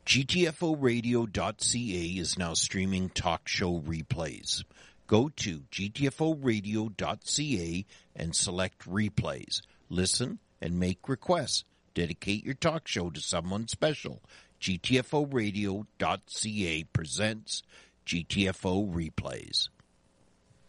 GTFOradio.ca is now streaming talk show replays. Go to GTFOradio.ca and select replays. Listen and make requests. Dedicate your talk show to someone special. GTFOradio.ca presents GTFO Replays.